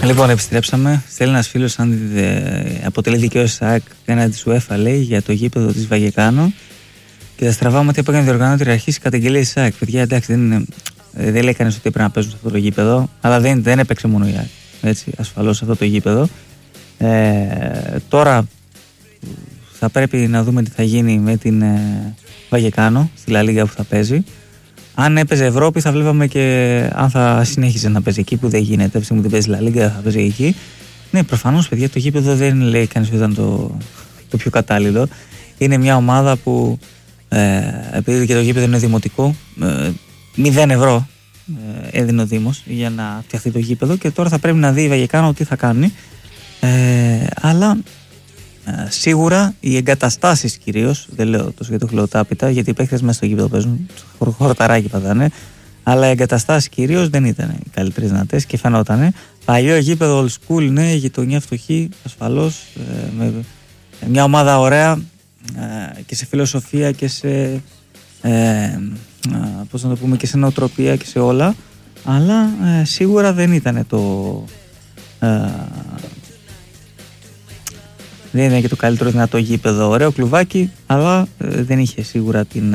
Λοιπόν, επιστρέψαμε. Στέλνει ένας φίλος αν αποτελεί δικαίωση ΣΑΚ έναντι της UEFA, λέει, για το γήπεδο της Βαγεκάνο. Και τα στραβά μάτια που έκανε διοργανώτρια αρχίσει καταγγελία της ΣΑΚ. Παιδιά, εντάξει, δεν λέει κανείς ότι πρέπει να παίζουν σε αυτό το γήπεδο, αλλά δεν έπαιξε μόνο η ΑΕΚ. Έτσι, ασφαλώς σε αυτό το γήπεδο. Τώρα θα πρέπει να δούμε τι θα γίνει με την Βαγεκάνο στη Λα Λίγκα που θα παίζει. Αν έπαιζε Ευρώπη, θα βλέπαμε και αν θα συνέχιζε να παίζει εκεί, που δεν γίνεται. Επειδή δεν παίζει Λα Λίγκα, θα παίζει εκεί. Ναι, προφανώς, παιδιά, το γήπεδο δεν λέει κανείς ότι ήταν το πιο κατάλληλο. Είναι μια ομάδα που, επειδή και το γήπεδο είναι δημοτικό, 0 ευρώ έδινε ο Δήμος για να φτιαχτεί το γήπεδο και τώρα θα πρέπει να δει η Βαγεκάνο τι θα κάνει. Αλλά σίγουρα οι εγκαταστάσεις κυρίως, δεν λέω τόσο για το χλωτάπιτα, γιατί οι παίκτες μέσα στο γήπεδο παίζουν, χορταράκι πατάνε, αλλά οι εγκαταστάσεις κυρίως δεν ήταν οι καλύτερες δυνατές και φαινότανε. Παλιό γήπεδο old school, ναι, γειτονιά φτωχή, ασφαλώς, με μια ομάδα ωραία και σε φιλοσοφία και σε πώς να το πούμε, και σε νοοτροπία και σε όλα, αλλά σίγουρα δεν ήταν δεν είναι και το καλύτερο δυνατό γήπεδο. Ωραίο κλουβάκι, αλλά δεν είχε σίγουρα την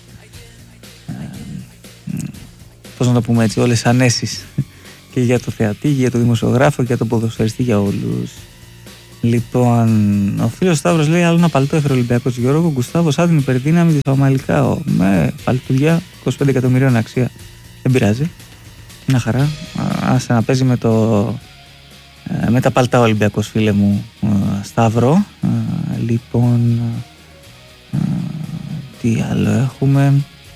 πώς να το πούμε έτσι, όλες τις ανέσεις και για το θεατή, και για το δημοσιογράφο και για τον ποδοσφαιριστή, για όλους. Λοιπόν, ο φίλος Σταύρος λέει: άλλο ένα παλτό έφερε ο Ολυμπιακός. Γιώργο Γκουστάβος, άδειν υπερδύναμη της Φαμαλικάο. Με παλτουδιά 25 εκατομμυρίων αξία. Δεν πειράζει. Μια χαρά. Άσε να παίζει με τα παλτά ο Ολυμπιακός, φίλε μου Σταύρο. Λοιπόν, τι άλλο έχουμε?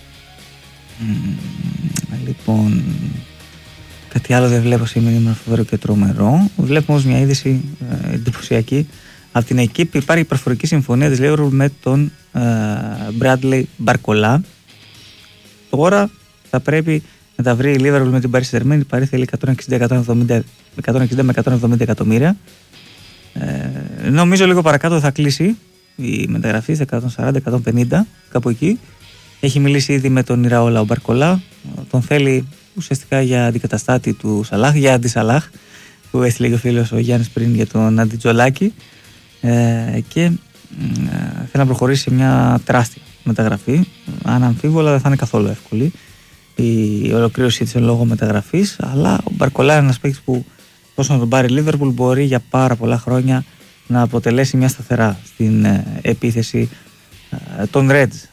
Λοιπόν, κάτι άλλο δεν βλέπω σήμερα, είναι φοβερό και τρομερό. Βλέπουμε όμως μια είδηση εντυπωσιακή. Από την ΕΚΙΠ υπάρχει προφορική συμφωνία της Liverpool με τον Bradley Barcola. Τώρα θα πρέπει να τα βρει η Liverpool με την Paris Saint-Germain. Η Paris θέλει 160 με 170 εκατομμύρια. Νομίζω λίγο παρακάτω θα κλείσει η μεταγραφή, 140-150, κάπου εκεί. Έχει μιλήσει ήδη με τον Ιραόλα ο Μπαρκολά. Τον θέλει ουσιαστικά για αντικαταστάτη του Σαλάχ, για αντισαλάχ, που έστειλε και ο φίλος ο Γιάννης πριν για τον Αντιτζολάκη. Και θέλει να προχωρήσει σε μια τεράστια μεταγραφή. Αναμφίβολα δεν θα είναι καθόλου εύκολη η ολοκλήρωσή της εν λόγω μεταγραφής, αλλά ο Μπαρκολά είναι ένας παίκτης που όσο να τον πάρει η Λίβερπουλ μπορεί για πάρα πολλά χρόνια να αποτελέσει μια σταθερά στην επίθεση των Reds.